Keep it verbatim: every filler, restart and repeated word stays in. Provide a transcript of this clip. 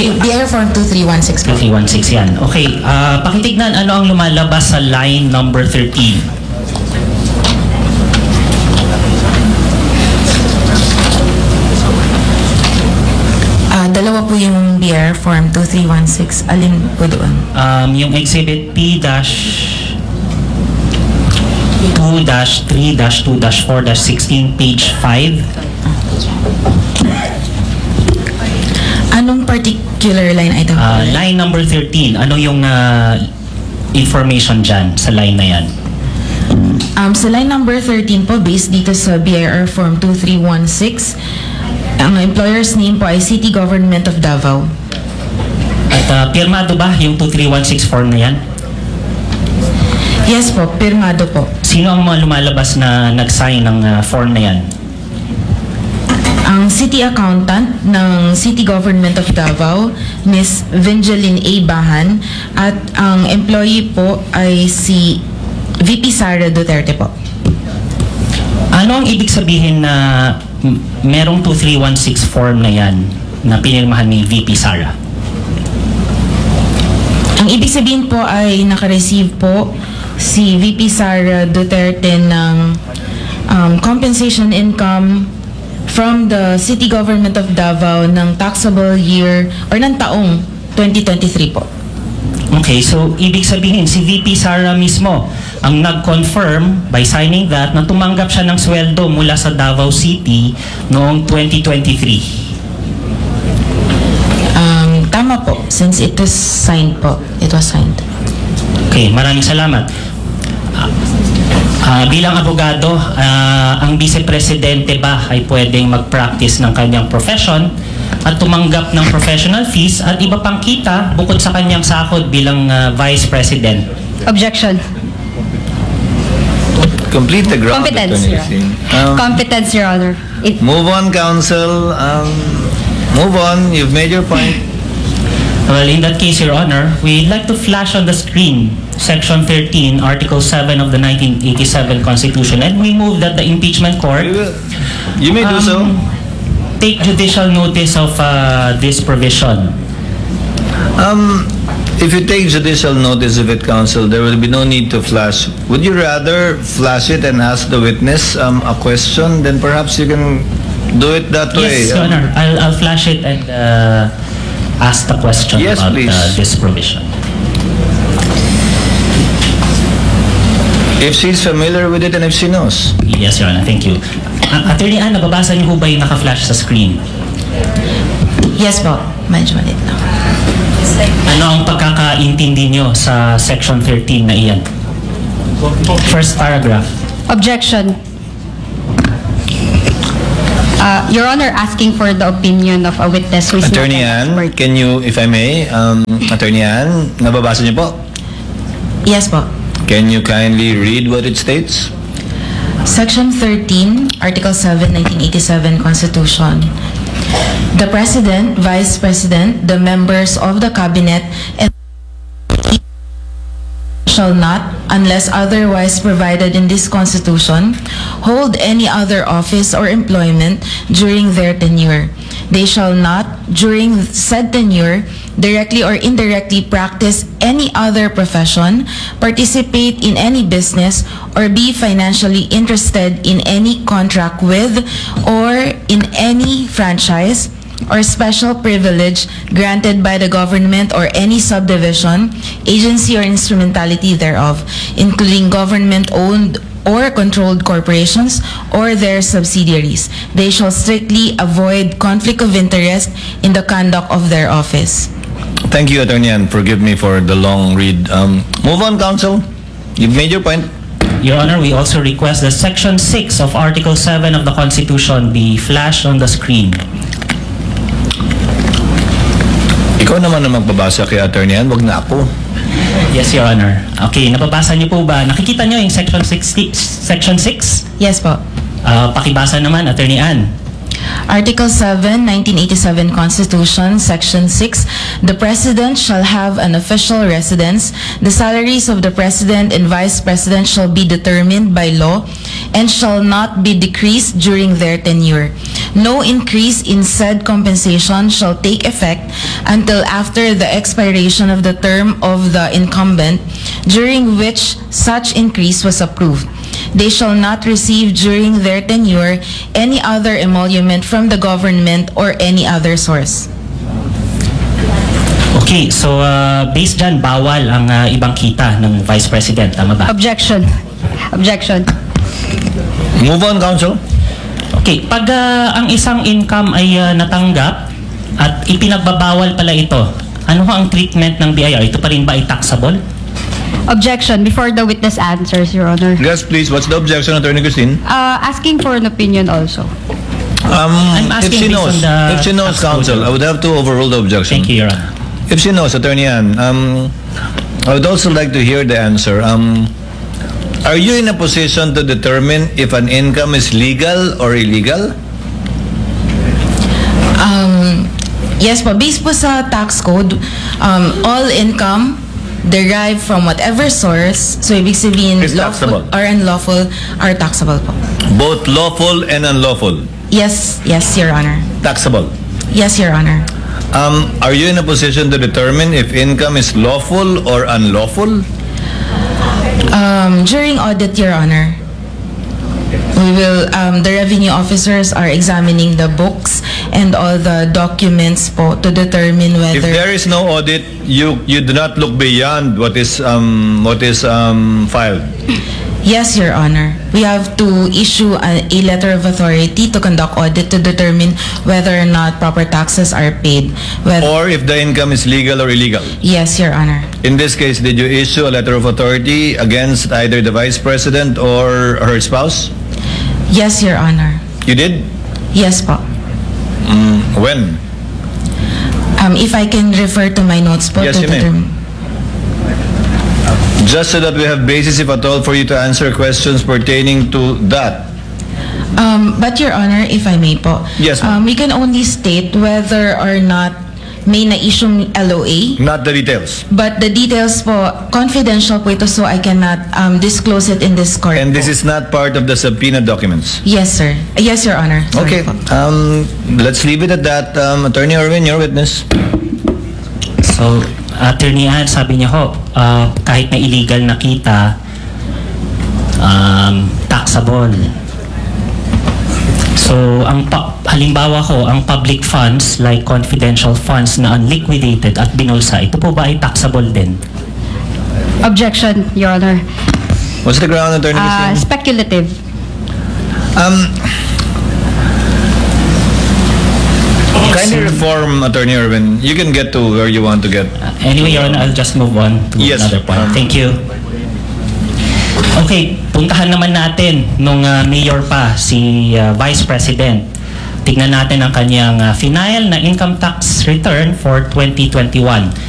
B I R Form two three one six po. two three one six yan. Okay, uh, pakitignan ano ang lumalabas sa line number thirteen. Ah, dalawa po yung B I R Form two three one six. Alin po doon? Um, yung Exhibit P two three two four sixteen, page five. Anong particular line item? Uh, line number thirteen, ano yung uh, information dyan sa line na yan? Um, sa line number thirteen po, based dito sa B I R Form two three one six, ang employer's name po ay City Government of Davao. At uh, pirmado ba yung two three one six form na yan? Yes po, pirmado po. Sino ang mga lumalabas na nag-sign ng uh, form na yan? Ang City Accountant ng City Government of Davao, Miss Vingeline A. Bahan, at ang employee po ay si V P Sara Duterte po. Ano ang ibig sabihin na m- merong two three one six form na yan na pinirmahan ni V P Sara? Ang ibig sabihin po ay nakareceive po si V P Sara Duterte ng um, compensation income from the City Government of Davao ng taxable year or ng taong twenty twenty-three po. Okay, so ibig sabihin si V P Sara mismo ang nag-confirm by signing that na tumanggap siya ng sweldo mula sa Davao City noong twenty twenty-three. Um, tama po, since it was signed po. It was signed. Okay, maraming salamat. Uh, uh, bilang abogado, uh, ang vice-presidente ba ay pwedeng mag-practice ng kanyang profession at tumanggap ng professional fees at iba pang kita bukod sa kanyang sahod bilang uh, vice-president? Objection. Complete the ground, Competence, Attorney Your Singh. Honor. Um, Competence, Your Honor. It, Move on, counsel. Um, move on. You've made your point. Well, in that case, Your Honor, we'd like to flash on the screen Section thirteen, Article seven of the nineteen eighty-seven Constitution, and we move that the impeachment court You will- You may do so. um, take judicial notice of uh, this provision. Um, if you take judicial notice of it, counsel, there will be no need to flash. Would you rather flash it and ask the witness um, a question? Then perhaps you can do it that way. Yes, Your Um, Honor. I'll, I'll flash it and uh, ask the question Yes, about please. uh, this provision. If she's familiar with it and if she knows. Yes, Your Honor. Thank you. Uh, Attorney Ann, nababasa niyo ho ba yung naka-flash sa screen? Yes po, medyo malit na. Ano ang pagkakaintindi niyo sa Section thirteen na iyan? First paragraph. objection. Uh, Your Honor, asking for the opinion of a witness who is not Attorney an Ann, expert. can you, if I may, um, Attorney Ann, nababasa niyo po? Yes po. Can you kindly read what it states? Section thirteen, Article seven, nineteen eighty-seven Constitution. The President, Vice President, the members of the Cabinet, and shall not, unless otherwise provided in this Constitution, hold any other office or employment during their tenure. They shall not, during said tenure, directly or indirectly practice any other profession, participate in any business, or be financially interested in any contract with or in any franchise or special privilege granted by the government or any subdivision, agency, or instrumentality thereof, including government-owned or controlled corporations or their subsidiaries. They shall strictly avoid conflict of interest in the conduct of their office. Thank you, Attorney Ann. Forgive me for the long read. Um, move on, counsel. You've made your point. Your Honor, we also request that Section six of Article seven of the Constitution be flashed on the screen. Ikaw naman na magbabasa kay Attorney Ann, wag na ako. Yes, Your Honor. Okay, nababasa niyo po ba? Nakikita niyo yung Section six? Section six? Yes po. Uh, pakibasa naman, Attorney Ann. Article seven, nineteen eighty-seven Constitution, Section six, the President shall have an official residence. The salaries of the President and Vice President shall be determined by law and shall not be decreased during their tenure. No increase in said compensation shall take effect until after the expiration of the term of the incumbent, during which such increase was approved. They shall not receive during their tenure any other emolument from the government or any other source. Okay, so uh, based dyan, bawal ang uh, ibang kita ng Vice President. Tama ba? Objection. Objection. Move on, Counsel. Okay, pag uh, ang isang income ay uh, natanggap at ipinagbabawal pala ito, ano ho ang treatment ng B I R? Ito pa rin ba ay taxable? Objection. Before the witness answers, Your Honor. Yes, please. What's the objection, Attorney Christine? Uh, asking for an opinion also. Um, I'm if asking she based knows, on the if she knows, tax Counsel, code. I would have to overrule the objection. Thank you, Your Honor. If she knows, Attorney Ann, um, I would also like to hear the answer. Um, are you in a position to determine if an income is legal or illegal? Um, yes po, based po sa tax code, um, all income derived from whatever source, so ibig sabihin Is lawful taxable. or unlawful, are taxable po. Both lawful and unlawful. Yes, yes, Your Honor. Taxable. Yes, Your Honor. Um, are you in a position to determine if income is lawful or unlawful? Um, during audit, Your Honor, we will, um, the revenue officers are examining the books and all the documents po to determine If whether... there is no audit, you you do not look beyond what is um what is um filed. Yes, Your Honor. We have to issue a, a letter of authority to conduct audit to determine whether or not proper taxes are paid. Whether, Or if the income is legal or illegal. yes, Your Honor. In this case, did you issue a letter of authority against either the Vice President or her spouse? Yes, Your Honor. You did? Yes po. When? Um, if I can refer to my notes po Yes, to you may. determine. Just so that we have basis, if at all, for you to answer questions pertaining to that. Um, but Your Honor, if I may po. Yes, ma'am. Um, we can only state whether or not may na-issue L O A. Not the details. But the details po, confidential po ito, so I cannot um, disclose it in this court And this po. is not part of the subpoena documents. Yes, sir. Yes, Your Honor. Okay. Sorry po. Um, let's leave it at that. Um, Attorney Erwin, your witness. So, Attorney Ann, sabi niya ho, uh, kahit na illegal na kita, um, taxable. So, ang pa- halimbawa ko, ang public funds like confidential funds na unliquidated at binulsa, ito po ba ay taxable din? Objection, Your Honor. What's the ground, Attorney Uh, Christine? speculative. Um, kindly reform, Attorney Erwin. You can get to where you want to get. Uh, anyway, Your Honor, I'll just move on to Yes. another point. Um, Thank you. Okay, puntahan naman natin nung uh, mayor pa, si uh, Vice President. Tingnan natin ang kanyang uh, final na income tax return for twenty twenty-one.